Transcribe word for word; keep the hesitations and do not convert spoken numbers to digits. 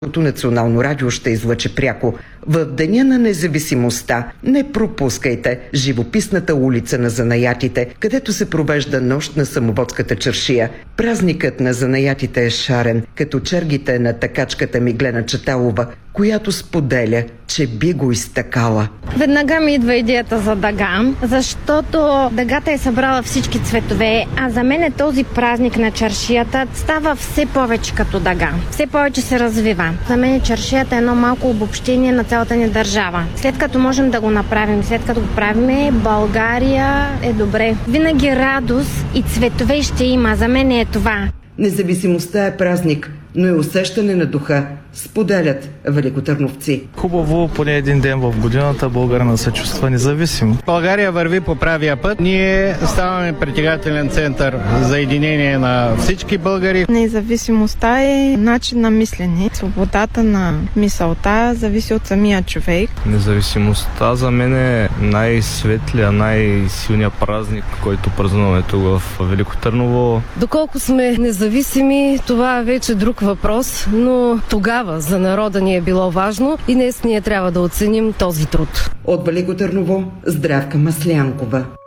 Национално радио ще излъчи пряко. В Деня на независимостта не пропускайте живописната улица на занаятите, където се провежда нощ на самоводската чаршия. Празникът на занаятите е шарен, като чергите на такачката Миглена Чаталова, която споделя, че би го изтъкала. Веднага ми идва идеята за дъга, защото дъгата е събрала всички цветове, а за мен е този празник на чаршията става все повече като дъга. Все повече се развива. За мен чаршията е едно малко обобщение на цялата ни държава. След като можем да го направим, след като го правим, България е добре. Винаги радост и цветове ще има. За мен е това. Независимостта е празник, но и усещане на духа, споделят великотърновци. Хубаво поне един ден в годината българина се чувства независим. България върви по правия път. Ние ставаме притегателен център за единение на всички българи. Независимостта е начин на мислене. Свободата на мисълта зависи от самия човек. Независимостта за мен е най-светлия, най-силният празник, който празнуваме тук в Велико Търново. Доколко сме независими, това е вече друг въпрос, но тогава за народа ни е било важно и днес ние трябва да оценим този труд. От Велико Търново, Здравка Маслянкова.